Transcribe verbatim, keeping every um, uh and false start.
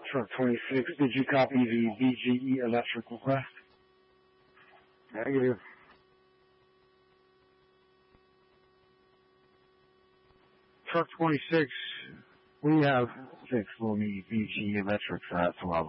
Truck twenty-six, did you copy the V G E electric request? Negative. Truck twenty-six, we have six will need V G E electric for that swab.